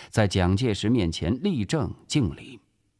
在蒋介石面前立正敬礼。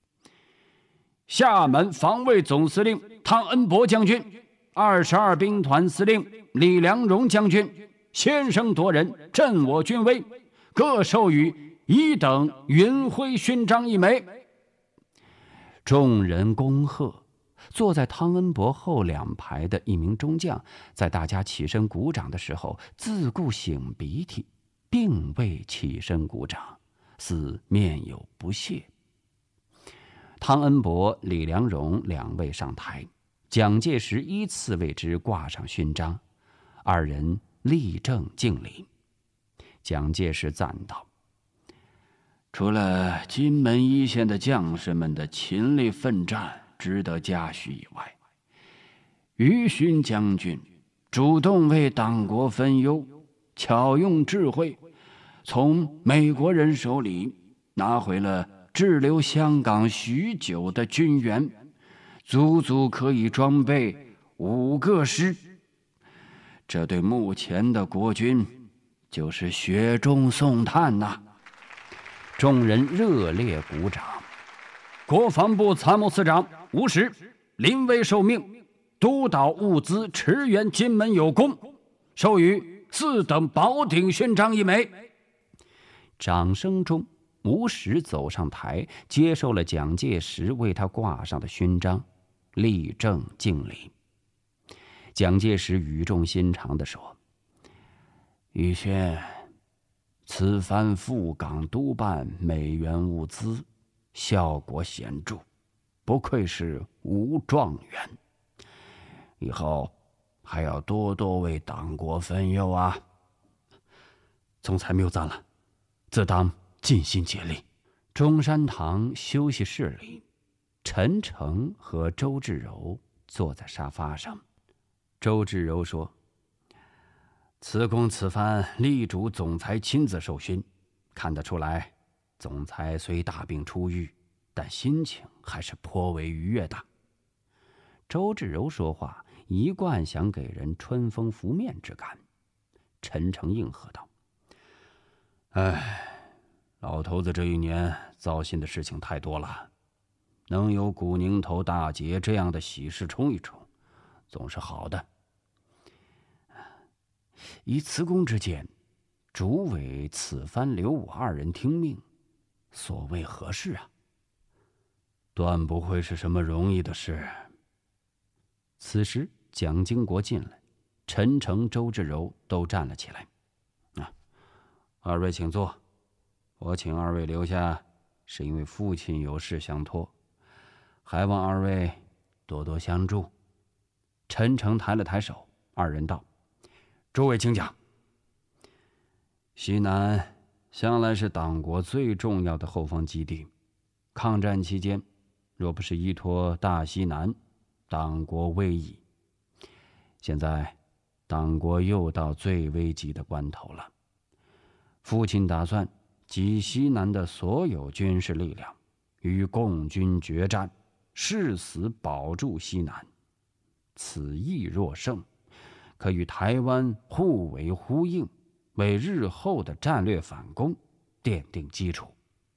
厦门防卫总司令汤恩伯将军、22兵团司令李良荣将军先声夺人，振我军威，各授予1等云辉勋章1枚。众人恭贺。坐在汤恩伯后2排的一名中将，在大家起身鼓掌的时候，自顾擤鼻涕，并未起身鼓掌，似面有不屑。汤恩伯、李良荣2位上台，蒋介石依次为之挂上勋章，2人立正敬礼。蒋介石赞道：“除了金门一线的将士们的勤力奋战值得嘉许以外，于勋将军主动为党国分忧，巧用智慧，从美国人手里拿回了滞留香港许久的军援，足足可以装备5个师。这对目前的国军就是雪中送炭呐！”众人热烈鼓掌。国防部参谋司长吴石临危受命，督导物资驰援金门有功，授予4等宝鼎勋章1枚。掌声中，吴石走上台，接受了蒋介石为他挂上的勋章，立正敬礼。蒋介石语重心长地说：“宇轩，此番赴港督办美援物资，效果显著，不愧是吴状元。以后还要多多为党国分忧啊！”总裁谬赞了，自当尽心竭力。中山堂休息室里，陈诚和周至柔坐在沙发上。周至柔说：“此公此番力主总裁亲自授勋，看得出来，总裁虽大病初愈，但心情还是颇为愉悦的。”周至柔说话一贯想给人春风拂面之感。陈诚应和道：“老头子这1年糟心的事情太多了，能有古宁头大捷这样的喜事冲一冲，总是好的。以此公之见，主委此番留我2人听命，所谓何事啊？断不会是什么容易的事。”此时蒋经国进来，陈诚、周至柔都站了起来。“2位请坐，我请2位留下，是因为父亲有事相托，还望2位多多相助。”陈诚抬了抬手，2人道：“诸位请讲。”西南向来是党国最重要的后方基地，抗战期间，若不是依托大西南，党国危矣。现在，党国又到最危急的关头了。父亲打算集西南的所有军事力量，与共军决战，誓死保住西南。此役若胜，可与台湾互为呼应，为日后的战略反攻奠定基础。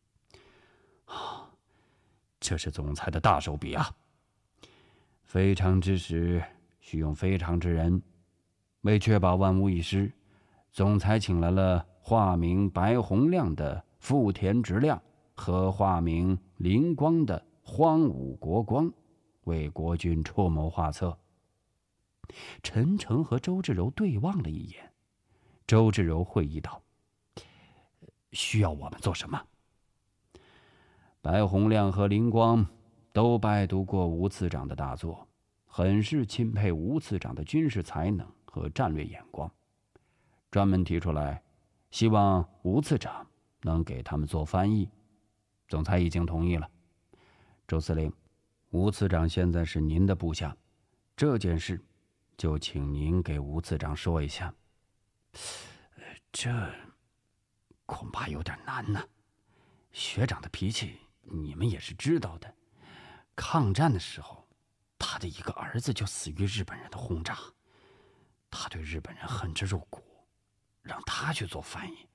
这是总裁的大手笔啊！非常之时，需用非常之人。为确保万无一失，总裁请来了化名白洪亮的富田直亮和化名林光的荒武国光，为国军出谋划策。陈诚和周至柔对望了一眼，周至柔会意道：“需要我们做什么？”白洪亮和林光都拜读过吴次长的大作，很是钦佩吴次长的军事才能和战略眼光，专门提出来，希望吴次长能给他们做翻译。总裁已经同意了。周司令，吴次长现在是您的部下，这件事就请您给吴次长说一下。这恐怕有点难呢。学长的脾气你们也是知道的，抗战的时候，他的一个儿子就死于日本人的轰炸，他对日本人恨之入骨，让他去做翻译，